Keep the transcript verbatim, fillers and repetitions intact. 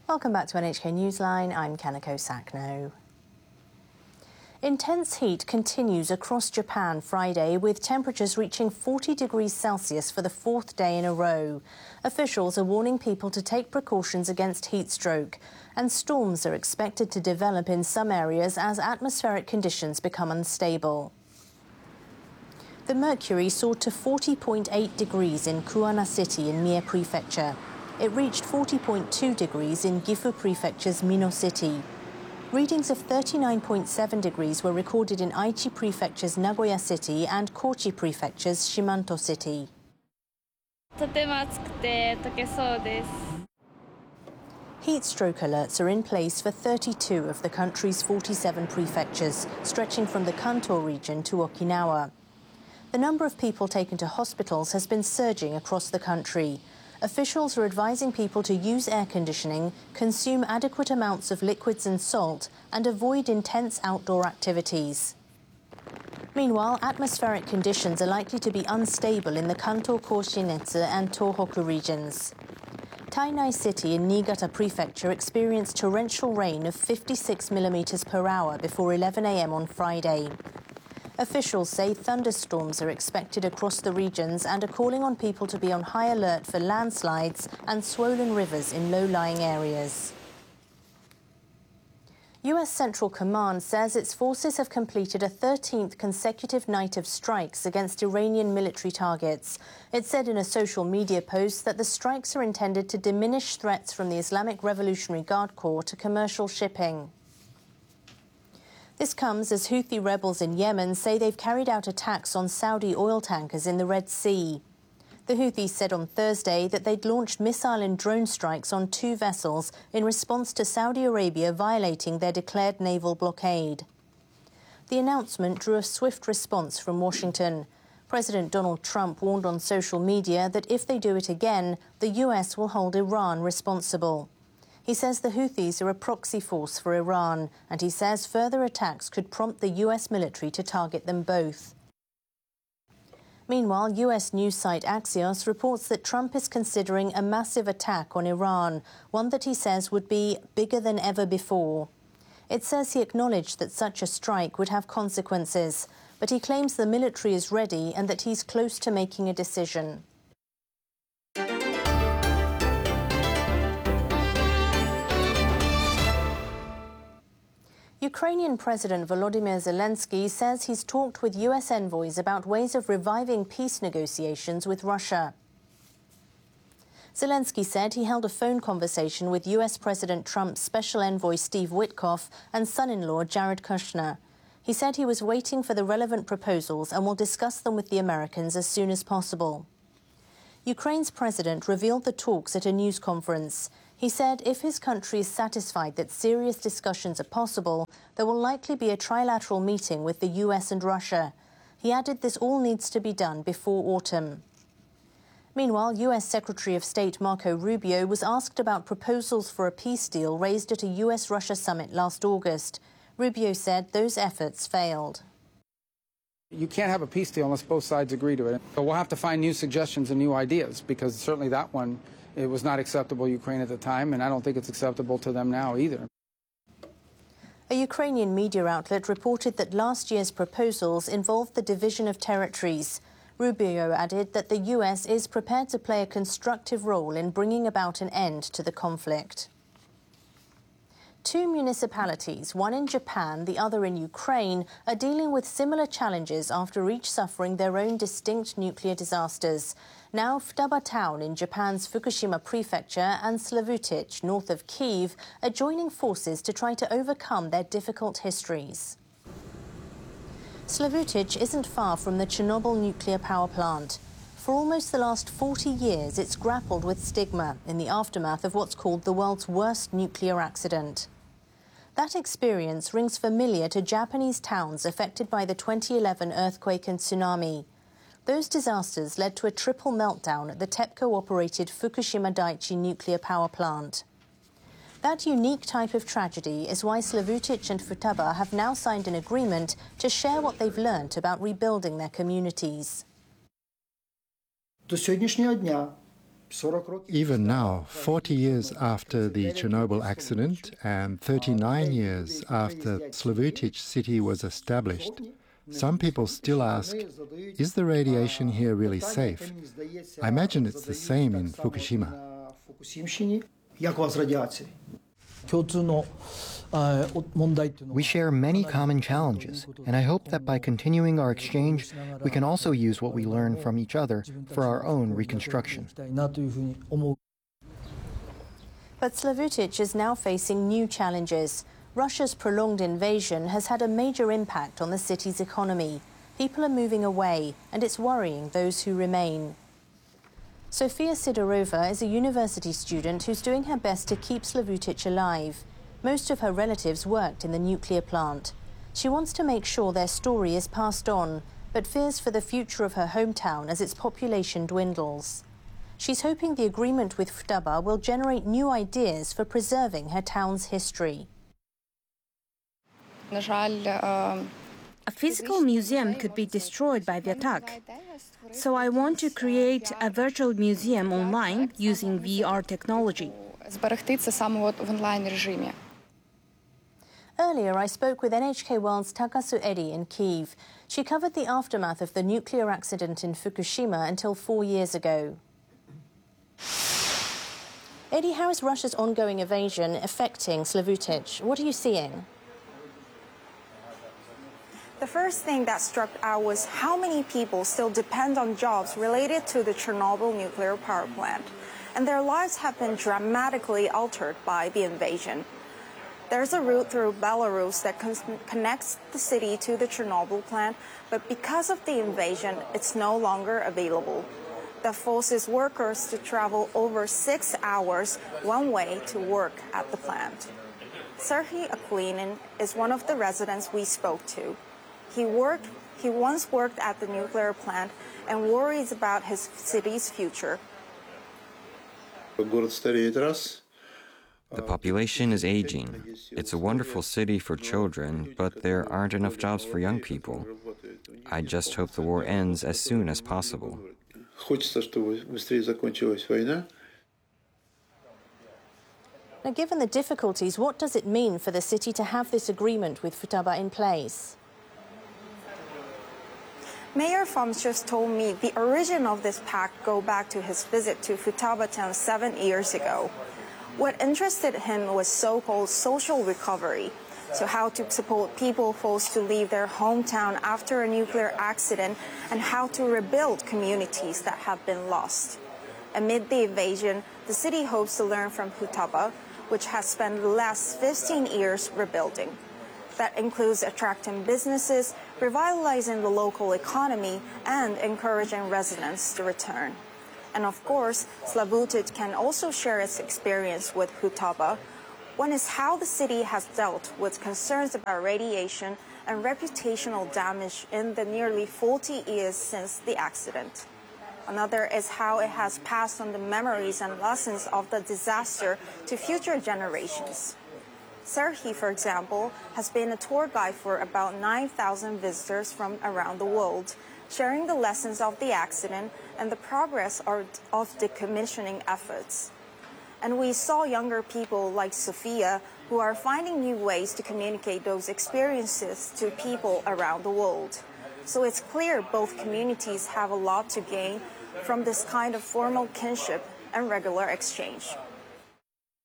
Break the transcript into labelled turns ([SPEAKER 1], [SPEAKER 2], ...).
[SPEAKER 1] Welcome back to N H K Newsline. I'm Kanako Sakno. Intense heat continues across Japan Friday, with temperatures reaching forty degrees Celsius for the fourth day in a row. Officials are warning people to take precautions against heat stroke, and storms are expected to develop in some areas as atmospheric conditions become unstable. The mercury soared to forty point eight degrees in Kuwana City in Mie Prefecture. It reached forty point two degrees in Gifu Prefecture's Mino City. Readings of thirty-nine point seven degrees were recorded in Aichi Prefecture's Nagoya City and Kochi Prefecture's Shimanto City. Heat stroke alerts are in place for thirty-two of the country's forty-seven prefectures, stretching from the Kanto region to Okinawa. The number of people taken to hospitals has been surging across the country. Officials are advising people to use air conditioning, consume adequate amounts of liquids and salt, and avoid intense outdoor activities. Meanwhile, atmospheric conditions are likely to be unstable in the Kanto Koshinetsu and Tohoku regions. Tainai City in Niigata Prefecture experienced torrential rain of fifty-six millimeters per hour before eleven a m on Friday. Officials say thunderstorms are expected across the regions and are calling on people to be on high alert for landslides and swollen rivers in low-lying areas. U S Central Command says its forces have completed a thirteenth consecutive night of strikes against Iranian military targets. It said in a social media post that the strikes are intended to diminish threats from the Islamic Revolutionary Guard Corps to commercial shipping. This comes as Houthi rebels in Yemen say they've carried out attacks on Saudi oil tankers in the Red Sea. The Houthis said on Thursday that they'd launched missile and drone strikes on two vessels in response to Saudi Arabia violating their declared naval blockade. The announcement drew a swift response from Washington. President Donald Trump warned on social media that if they do it again, the U S will hold Iran responsible. He says the Houthis are a proxy force for Iran, and he says further attacks could prompt the U S military to target them both. Meanwhile, U S news site Axios reports that Trump is considering a massive attack on Iran, one that he says would be bigger than ever before. It says he acknowledged that such a strike would have consequences, but he claims the military is ready and that he's close to making a decision. Ukrainian President Volodymyr Zelensky says he's talked with U S envoys about ways of reviving peace negotiations with Russia. Zelensky said he held a phone conversation with U S President Trump's special envoy Steve Witkoff and son-in-law Jared Kushner. He said he was waiting for the relevant proposals and will discuss them with the Americans as soon as possible. Ukraine's president revealed the talks at a news conference. He said if his country is satisfied that serious discussions are possible, there will likely be a trilateral meeting with the U S and Russia. He added this all needs to be done before autumn. Meanwhile, U S Secretary of State Marco Rubio was asked about proposals for a peace deal raised at a U S Russia summit last August. Rubio said those efforts failed.
[SPEAKER 2] You can't have a peace deal unless both sides agree to it. So we'll have to find new suggestions and new ideas, because certainly that one, it was not acceptable to Ukraine at the time, and I don't think it's acceptable to them now either.
[SPEAKER 1] A Ukrainian media outlet reported that last year's proposals involved the division of territories. Rubio added that the U S is prepared to play a constructive role in bringing about an end to the conflict. Two municipalities, one in Japan, the other in Ukraine, are dealing with similar challenges after each suffering their own distinct nuclear disasters. Now, Futaba Town in Japan's Fukushima Prefecture and Slavutych, north of Kyiv, are joining forces to try to overcome their difficult histories. Slavutych isn't far from the Chernobyl nuclear power plant. For almost the last forty years, it's grappled with stigma in the aftermath of what's called the world's worst nuclear accident. That experience rings familiar to Japanese towns affected by the twenty eleven earthquake and tsunami. Those disasters led to a triple meltdown at the TEPCO-operated Fukushima Daiichi nuclear power plant. That unique type of tragedy is why Slavutych and Futaba have now signed an agreement to share what they've learnt about rebuilding their communities.
[SPEAKER 3] До сьогоднішнього дня Even now, forty years after the Chernobyl accident and thirty-nine years after Slavutic city was established, some people still ask, is the radiation here really safe? I imagine it's the same in Fukushima.
[SPEAKER 4] We share many common challenges, and I hope that by continuing our exchange, we can also use what we learn from each other for our own reconstruction.
[SPEAKER 1] But Slavutic is now facing new challenges. Russia's prolonged invasion has had a major impact on the city's economy. People are moving away, and it's worrying those who remain. Sofia Sidorova is a university student who's doing her best to keep Slavutic alive. Most of her relatives worked in the nuclear plant. She wants to make sure their story is passed on, but fears for the future of her hometown as its population dwindles. She's hoping the agreement with Futaba will generate new ideas for preserving her town's history.
[SPEAKER 5] A physical museum could be destroyed by the attack. So I want to create a virtual museum online using V R technology.
[SPEAKER 1] Earlier, I spoke with N H K World's Takasu Eri in Kyiv. She covered the aftermath of the nuclear accident in Fukushima until four years ago. Eri, how is Russia's ongoing invasion affecting Slavutic? What are you seeing?
[SPEAKER 6] The first thing that struck out was how many people still depend on jobs related to the Chernobyl nuclear power plant, and their lives have been dramatically altered by the invasion. There's a route through Belarus that con connects the city to the Chernobyl plant, but because of the invasion, it's no longer available. That forces workers to travel over six hours one way to work at the plant. Serhiy Aklinin is one of the residents we spoke to. He worked, he once worked at the nuclear plant and worries about his city's future.
[SPEAKER 7] The population is aging. It's a wonderful city for children, but there aren't enough jobs for young people. I just hope the war ends as soon as possible.
[SPEAKER 1] Now, given the difficulties, what does it mean for the city to have this agreement with Futaba in place?
[SPEAKER 6] Mayor Foms just told me the origin of this pact go back to his visit to Futaba town seven years ago. What interested him was so-called social recovery, so how to support people forced to leave their hometown after a nuclear accident and how to rebuild communities that have been lost. Amid the invasion, the city hopes to learn from Futaba, which has spent the last fifteen years rebuilding. That includes attracting businesses, revitalizing the local economy, and encouraging residents to return. And of course, Slavutic can also share its experience with Futaba. One is how the city has dealt with concerns about radiation and reputational damage in the nearly forty years since the accident. Another is how it has passed on the memories and lessons of the disaster to future generations. Serhiy, for example, has been a tour guide for about nine thousand visitors from around the world, sharing the lessons of the accident and the progress of decommissioning efforts. And we saw younger people like Sofia who are finding new ways to communicate those experiences to people around the world. So it's clear both communities have a lot to gain from this kind of formal kinship and regular exchange.